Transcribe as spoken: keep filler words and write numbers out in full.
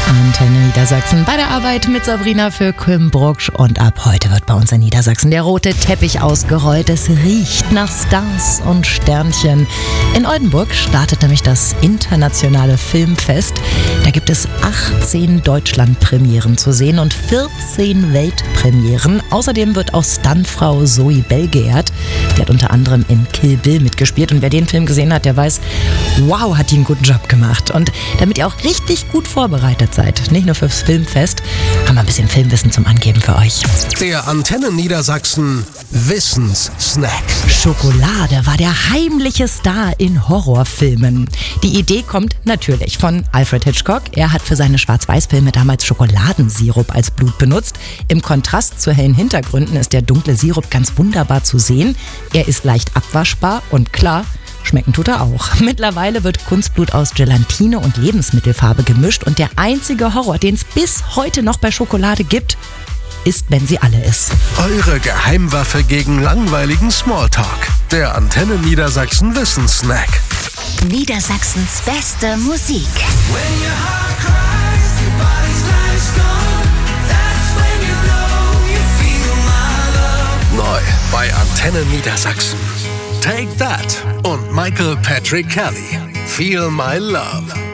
Antenne Niedersachsen bei der Arbeit mit Sabrina für Kümbrucksch. Und ab heute wird bei uns in Niedersachsen der rote Teppich ausgerollt. Es riecht nach Stars und Sternchen. In Oldenburg startet nämlich das internationale Filmfest. Da gibt es achtzehn Deutschlandpremieren zu sehen und vierzehn Weltpremieren. Außerdem wird auch Stuntfrau Zoe Bell geehrt. Die hat unter anderem in Kill Bill mitgespielt. Und wer den Film gesehen hat, der weiß, wow, hat die einen guten Job gemacht. Und damit ihr auch richtig gut vorbereitet seid, nicht nur fürs Filmfest, haben wir ein bisschen Filmwissen zum Angeben für euch. Der Antenne Niedersachsen Wissenssnack. Schokolade war der heimliche Star in Horrorfilmen. Die Idee kommt natürlich von Alfred Hitchcock. Er hat für seine Schwarz-Weiß-Filme damals Schokoladensirup als Blut benutzt. Im Kontrast zu hellen Hintergründen ist der dunkle Sirup ganz wunderbar zu sehen. Er ist leicht abwaschbar und klar, schmecken tut er auch. Mittlerweile wird Kunstblut aus Gelatine und Lebensmittelfarbe gemischt und der einzige Horror, den es bis heute noch bei Schokolade gibt, ist, wenn sie alle ist. Eure Geheimwaffe gegen langweiligen Smalltalk. Der Antenne Niedersachsen Wissenssnack. Niedersachsens beste Musik. Neu bei Antenne Niedersachsen. Take That und Michael Patrick Kelly. Feel My Love.